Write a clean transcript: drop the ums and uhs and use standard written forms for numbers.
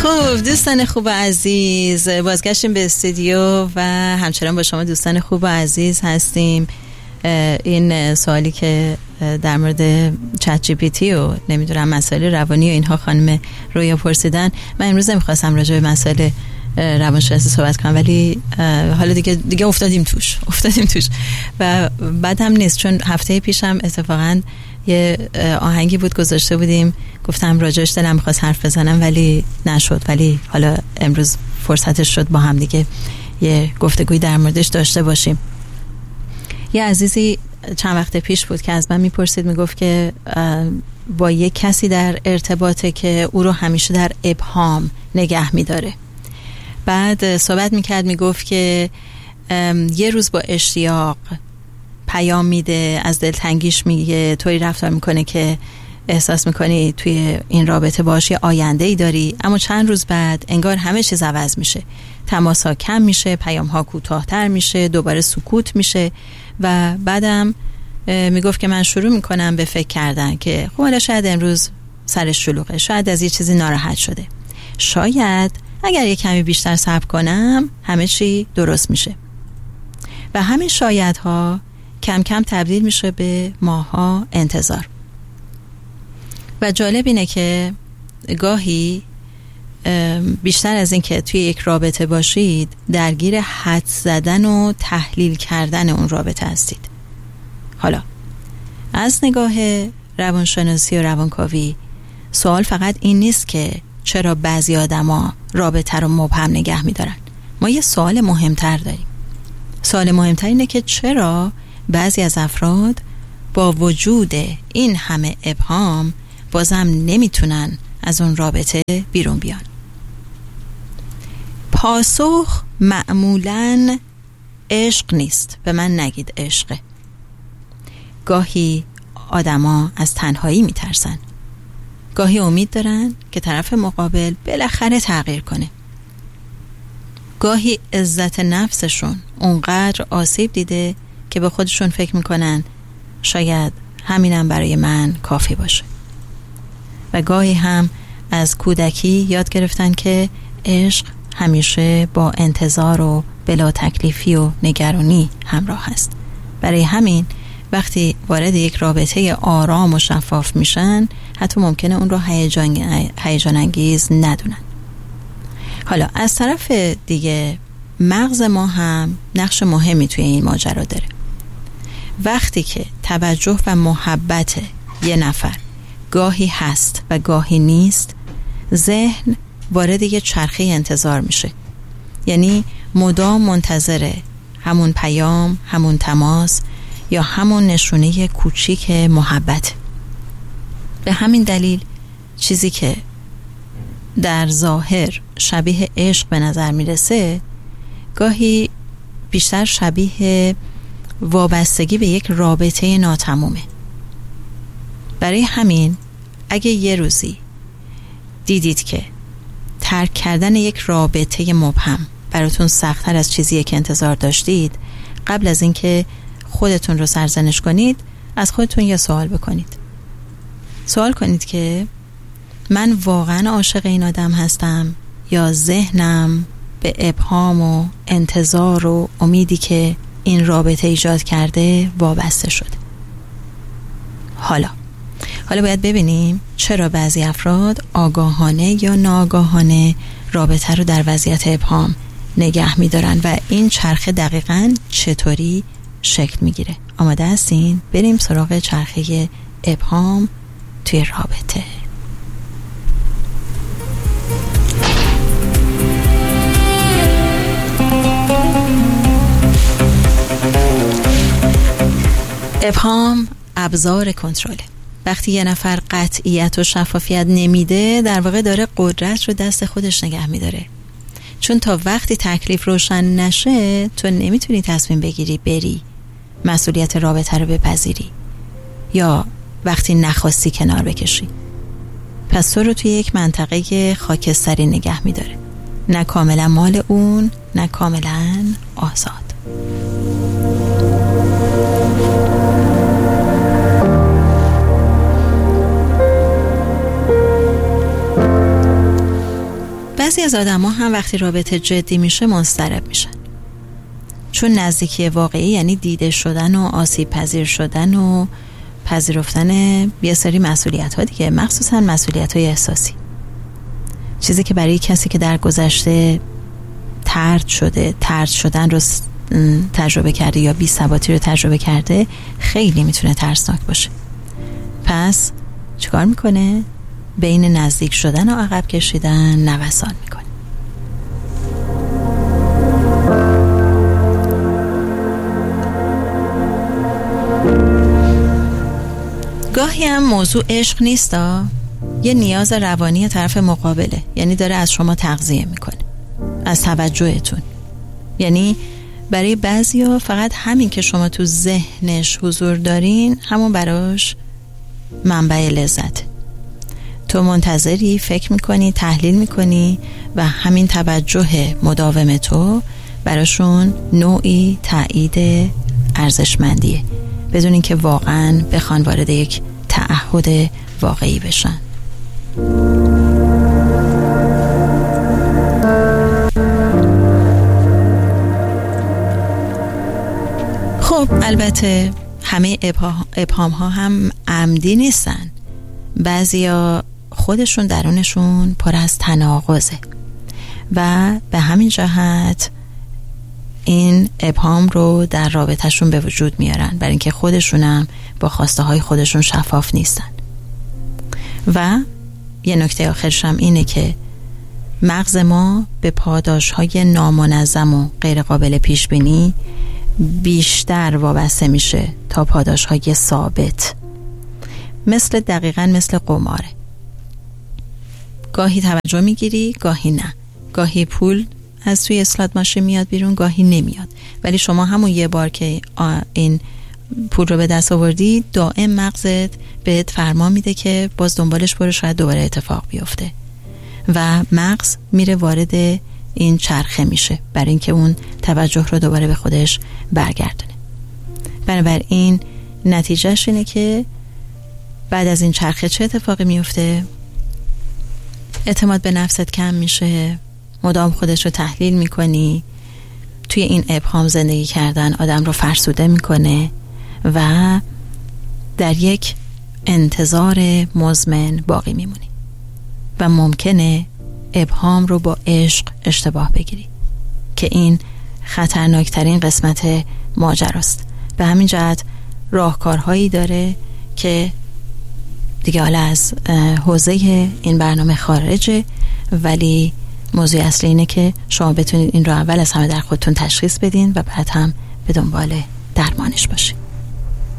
خوب دوستان خوب و عزیز، بازگشتیم به استودیو و همچنان با شما دوستان خوب و عزیز هستیم. این سوالی که در مورد چت جی پی تی و نمیدونم مسائل روانی و اینها خانم رویا پرسیدن، من امروز نمیخواستم راجع به مسائل روانشناسی صحبت کنم، ولی حالا دیگه افتادیم توش و بعد هم نیست، چون هفته پیشم اتفاقا یه آهنگی بود گذاشته بودیم، گفتم راجعش دلم می‌خواست حرف بزنم ولی نشد، ولی حالا امروز فرصتش شد با هم دیگه یه گفتگوی در موردش داشته باشیم. یه عزیزی چند وقت پیش بود که از من میپرسید، میگفت که با یه کسی در ارتباطه که او رو همیشه در ابهام نگه میداره. بعد صحبت میکرد، میگفت که یه روز با اشتیاق پیام میده، از دلتنگیش میگه، طوری رفتار میکنه که احساس میکنی توی این رابطه باش یه آینده ای داری، اما چند روز بعد انگار همه چیز عوض میشه، تماس‌ها کم میشه، پیام‌ها کوتاه‌تر میشه، دوباره سکوت میشه و بعدم میگفت که من شروع میکنم به فکر کردن که خب حالا شاید امروز سرش شلوغه، شاید از یه چیزی ناراحت شده، شاید اگر یه کمی بیشتر صبر کنم همه چی درست میشه. و همین شایدها کم کم تبدیل میشه به ماها انتظار. و جالب اینه که گاهی بیشتر از این که توی یک رابطه باشید درگیر حدس زدن و تحلیل کردن اون رابطه هستید. حالا از نگاه روانشناسی و روانکاوی سوال فقط این نیست که چرا بعضی آدما رابطه رو مبهم نگه میدارن. ما یه سوال مهمتر داریم. سوال مهمتر اینه که چرا بعضی از افراد با وجود این همه ابهام بازم نمیتونن از اون رابطه بیرون بیان. پاسخ معمولاً عشق نیست. به من نگید عشقه. گاهی آدما از تنهایی میترسن، گاهی امید دارن که طرف مقابل بالاخره تغییر کنه، گاهی عزت نفسشون اونقدر آسیب دیده که به خودشون فکر میکنن شاید همینم برای من کافی باشه، و گاهی هم از کودکی یاد گرفتن که عشق همیشه با انتظار و بلا تکلیفی و نگرانی همراه است. برای همین وقتی وارد یک رابطه آرام و شفاف میشن حتی ممکنه اون رو هیجان انگیز ندونن. حالا از طرف دیگه مغز ما هم نقش مهمی توی این ماجرا داره. وقتی که توجه و محبت یه نفر گاهی هست و گاهی نیست، ذهن وارد یه چرخه انتظار میشه، یعنی مدام منتظره همون پیام، همون تماس یا همون نشونه کوچیک محبت. به همین دلیل چیزی که در ظاهر شبیه عشق به نظر میرسه گاهی بیشتر شبیه وابستگی به یک رابطه ناتمومه. برای همین اگه یه روزی دیدید که ترک کردن یک رابطه مبهم براتون سخت‌تر از چیزیه که انتظار داشتید، قبل از اینکه خودتون رو سرزنش کنید از خودتون یه سوال بکنید. سوال کنید که من واقعا عاشق این آدم هستم یا ذهنم به ابهام و انتظار و امیدی که این رابطه ایجاد کرده وابسته شده. حالا باید ببینیم چرا بعضی افراد آگاهانه یا ناآگاهانه رابطه رو در وضعیت ابهام نگه می‌دارن و این چرخه دقیقاً چطوری شکل میگیره. آماده هستین؟ بریم سراغ چرخه ابهام توی رابطه. ابهام ابزار کنترله. وقتی یه نفر قطعیت و شفافیت نمیده، در واقع داره قدرت رو دست خودش نگه میداره، چون تا وقتی تکلیف روشن نشه تو نمیتونی تصمیم بگیری بری مسئولیت رابطه رو بپذیری یا وقتی نخواستی کنار بکشی. پس تو رو توی یک منطقه خاکستری نگه میداره، نه کاملا مال اون نه کاملا آزاد. بعضی از آدم‌ها هم وقتی رابطه جدی میشه مضطرب میشن، چون نزدیکی واقعی یعنی دیده شدن و آسیب پذیر شدن و پذیرفتن یه سری مسئولیت ها دیگه، مخصوصا مسئولیت های احساسی. چیزی که برای کسی که در گذشته طرد شدن رو تجربه کرده یا بی‌ثباتی رو تجربه کرده خیلی میتونه ترسناک باشه. پس چیکار میکنه؟ بین نزدیک شدن و عقب کشیدن نوسان میکنه. گاهی هم موضوع عشق نیستا، یه نیاز روانی طرف مقابله، یعنی داره از شما تغذیه میکنه، از توجهتون. یعنی برای بعضیا فقط همین که شما تو ذهنش حضور دارین همون براش منبع لذت. تو منتظری، فکر میکنی، تحلیل میکنی و همین توجه مداوم تو براشون نوعی تایید ارزشمندیه، بدون اینکه واقعا بخوان وارد یک تعهد واقعی بشن. خب البته همه ابهام ها هم عمدی نیستن. بعضیا خودشون درونشون پر از تناقضه و به همین جهت این ابهام رو در رابطهشون به وجود میارن، برای اینکه خودشونم با خواسته های خودشون شفاف نیستن. و یه نکته آخرش هم اینه که مغز ما به پاداش های نامنظم و غیر قابل پیش بینی بیشتر وابسته میشه تا پاداش های ثابت. دقیقاً مثل قماره، گاهی توجه میگیری گاهی نه، گاهی پول از توی اسلات ماشین میاد بیرون گاهی نمیاد، ولی شما همون یه بار که این پول رو به دست آوردی دائم مغزت بهت فرمان میده که باز دنبالش برو، شاید دوباره اتفاق بیفته و مغز میره وارد این چرخه میشه برای اینکه اون توجه رو دوباره به خودش برگردونه. بنابراین نتیجهش اینه که بعد از این چرخه چه اتفاقی میفته؟ اعتماد به نفست کم میشه، مدام خودش رو تحلیل میکنی، توی این ابهام زندگی کردن آدم رو فرسوده میکنه و در یک انتظار مزمن باقی میمونی و ممکنه ابهام رو با عشق اشتباه بگیری که این خطرناکترین قسمت ماجراست. به همین جهت راهکارهایی داره که دیگه حالا از حوزه این برنامه خارجه، ولی موضوع اصلی اینه که شما بتونید این رو اول از همه در خودتون تشخیص بدین و بعد هم به دنبال درمانش باشید.